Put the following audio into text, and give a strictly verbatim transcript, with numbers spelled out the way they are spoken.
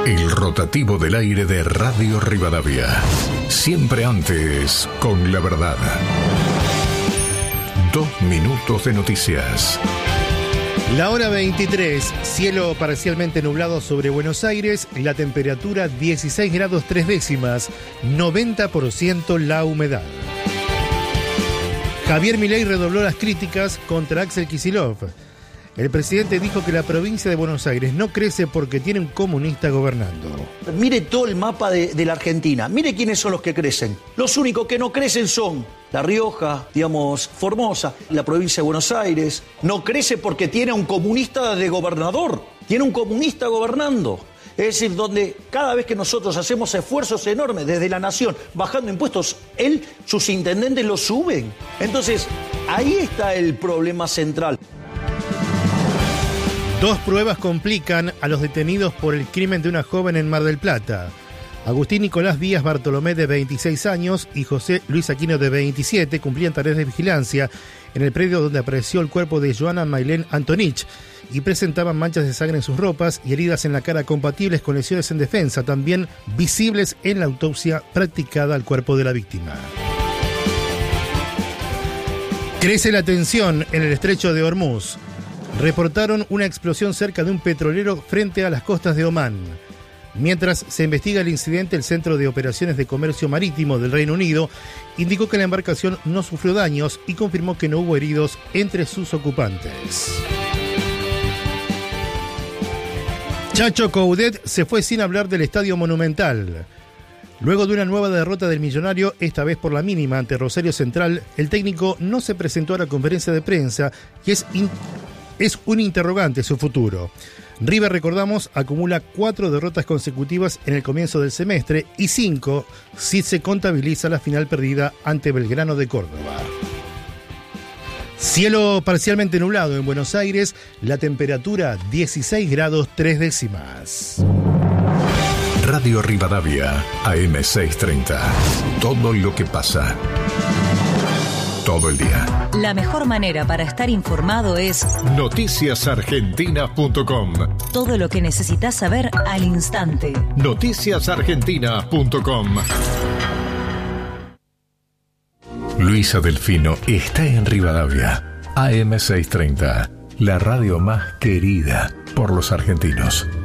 El rotativo del aire de Radio Rivadavia. Siempre antes, con la verdad. Dos minutos de noticias. La hora veintitrés, cielo parcialmente nublado sobre Buenos Aires, la temperatura dieciséis grados tres décimas, noventa por ciento la humedad. Javier Milei redobló las críticas contra Axel Kicillof. El presidente dijo que la provincia de Buenos Aires no crece porque tiene un comunista gobernando. Mire todo el mapa de, de la Argentina, mire quiénes son los que crecen. Los únicos que no crecen son La Rioja, digamos, Formosa, la provincia de Buenos Aires. No crece porque tiene un comunista de gobernador, tiene un comunista gobernando. Es decir, donde cada vez que nosotros hacemos esfuerzos enormes desde la nación, bajando impuestos, él, sus intendentes los suben. Entonces, ahí está el problema central. Dos pruebas complican a los detenidos por el crimen de una joven en Mar del Plata. Agustín Nicolás Díaz Bartolomé, de veintiséis años, y José Luis Aquino, de veintisiete, cumplían tareas de vigilancia en el predio donde apareció el cuerpo de Joana Mailén Antonich y presentaban manchas de sangre en sus ropas y heridas en la cara compatibles con lesiones en defensa, también visibles en la autopsia practicada al cuerpo de la víctima. Crece la tensión en el estrecho de Hormuz. Reportaron una explosión cerca de un petrolero frente a las costas de Omán. Mientras se investiga el incidente, el Centro de Operaciones de Comercio Marítimo del Reino Unido indicó que la embarcación no sufrió daños y confirmó que no hubo heridos entre sus ocupantes. Chacho Coudet se fue sin hablar del Estadio Monumental. Luego de una nueva derrota del Millonario, esta vez por la mínima ante Rosario Central, el técnico no se presentó a la conferencia de prensa y es in- Es un interrogante su futuro. River, recordamos, acumula cuatro derrotas consecutivas en el comienzo del semestre y cinco si se contabiliza la final perdida ante Belgrano de Córdoba. Cielo parcialmente nublado en Buenos Aires, la temperatura dieciséis grados tres décimas. Radio Rivadavia, A M seiscientos treinta. Todo lo que pasa. Todo el día. La mejor manera para estar informado es noticias argentinas punto com. Todo lo que necesitas saber al instante. noticias argentinas punto com. Luisa Delfino está en Rivadavia. A M seiscientos treinta. La radio más querida por los argentinos.